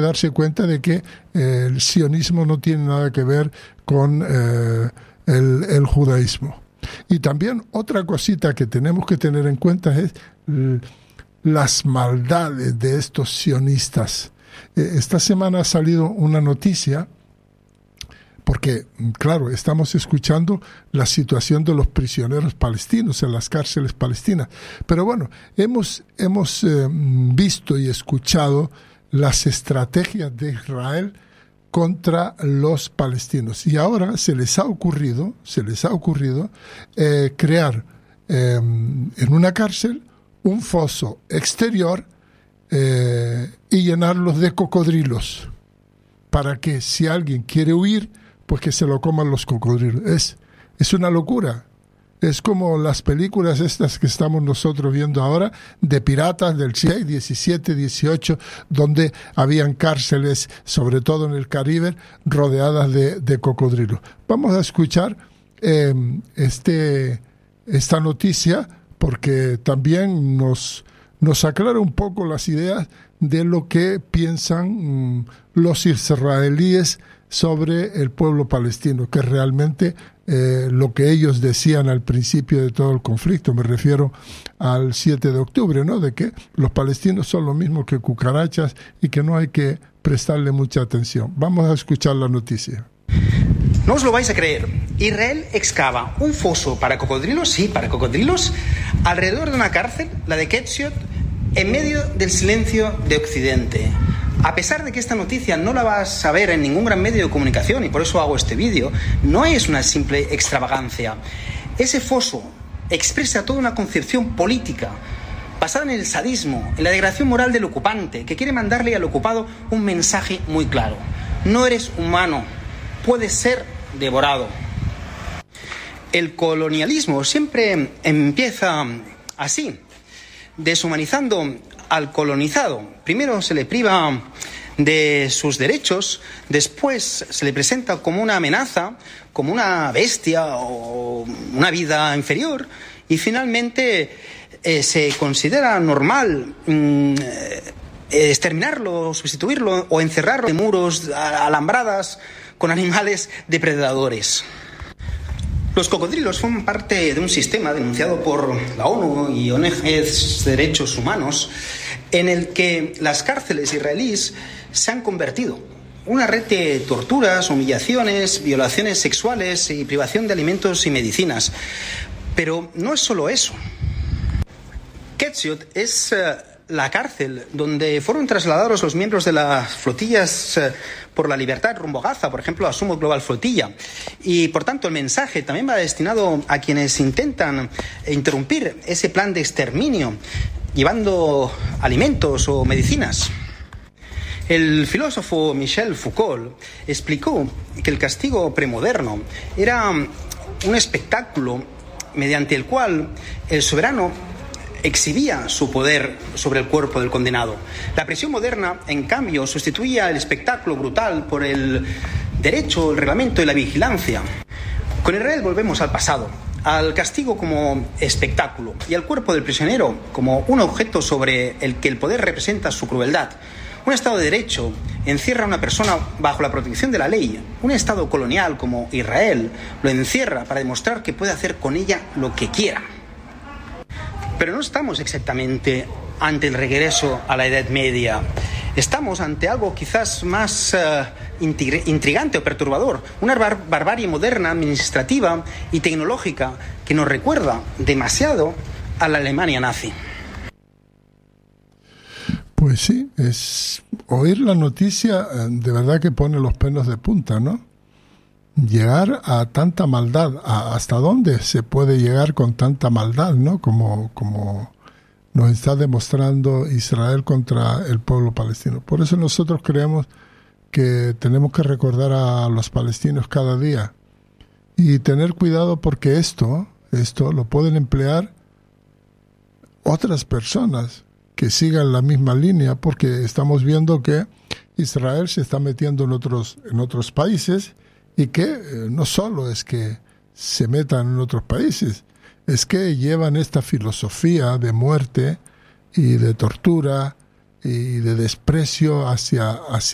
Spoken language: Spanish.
darse cuenta de que el sionismo no tiene nada que ver con el judaísmo. Y también otra cosita que tenemos que tener en cuenta es las maldades de estos sionistas. Esta semana ha salido una noticia, porque, claro, estamos escuchando la situación de los prisioneros palestinos en las cárceles palestinas. Pero bueno, hemos visto y escuchado las estrategias de Israel contra los palestinos. Y ahora se les ha ocurrido crear en una cárcel un foso exterior y llenarlos de cocodrilos, para que si alguien quiere huir, pues que se lo coman los cocodrilos. Es una locura. Es como las películas estas que estamos nosotros viendo ahora, de piratas del siglo XVII, XVIII, donde habían cárceles, sobre todo en el Caribe, rodeadas de cocodrilos. Vamos a escuchar esta noticia, porque también nos aclara un poco las ideas de lo que piensan los israelíes sobre el pueblo palestino, que realmente lo que ellos decían al principio de todo el conflicto, me refiero al 7 de octubre, ¿no? De que los palestinos son lo mismo que cucarachas y que no hay que prestarle mucha atención. Vamos a escuchar la noticia. No os lo vais a creer. Israel excava un foso para cocodrilos, sí, para cocodrilos, alrededor de una cárcel, la de Ketziot, en medio del silencio de Occidente. A pesar de que esta noticia no la vas a ver en ningún gran medio de comunicación, y por eso hago este vídeo, no es una simple extravagancia. Ese foso expresa toda una concepción política basada en el sadismo, en la degradación moral del ocupante, que quiere mandarle al ocupado un mensaje muy claro. No eres humano, puedes ser devorado. El colonialismo siempre empieza así, deshumanizando al colonizado. Primero se le priva de sus derechos, después se le presenta como una amenaza, como una bestia o una vida inferior, y finalmente se considera normal exterminarlo, sustituirlo o encerrarlo en muros, alambradas, con animales depredadores. Los cocodrilos forman parte de un sistema denunciado por la ONU y ONGs de derechos humanos, en el que las cárceles israelíes se han convertido en una red de torturas, humillaciones, violaciones sexuales y privación de alimentos y medicinas. Pero no es solo eso. Ketziot es la cárcel donde fueron trasladados los miembros de las flotillas por la libertad rumbo a Gaza, por ejemplo, a Summit Global Flotilla. Y, por tanto, el mensaje también va destinado a quienes intentan interrumpir ese plan de exterminio, llevando alimentos o medicinas. El filósofo Michel Foucault explicó que el castigo premoderno era un espectáculo mediante el cual el soberano exhibía su poder sobre el cuerpo del condenado. La prisión moderna, en cambio, sustituía el espectáculo brutal por el derecho, el reglamento y la vigilancia. Con Israel volvemos al pasado, al castigo como espectáculo y al cuerpo del prisionero como un objeto sobre el que el poder representa su crueldad. Un Estado de Derecho encierra a una persona bajo la protección de la ley. Un Estado colonial como Israel lo encierra para demostrar que puede hacer con ella lo que quiera. Pero no estamos exactamente ante el regreso a la Edad Media. Estamos ante algo quizás más intrigante o perturbador. Una barbarie moderna, administrativa y tecnológica que nos recuerda demasiado a la Alemania nazi. Pues sí, es oír la noticia de verdad que pone los pelos de punta, ¿no? Llegar a tanta maldad, ¿hasta dónde se puede llegar con tanta maldad, ¿no? Como nos está demostrando Israel contra el pueblo palestino. Por eso nosotros creemos que tenemos que recordar a los palestinos cada día y tener cuidado, porque esto lo pueden emplear otras personas que sigan la misma línea, porque estamos viendo que Israel se está metiendo en otros países, y que no solo es que se metan en otros países, es que llevan esta filosofía de muerte y de tortura y de desprecio hacia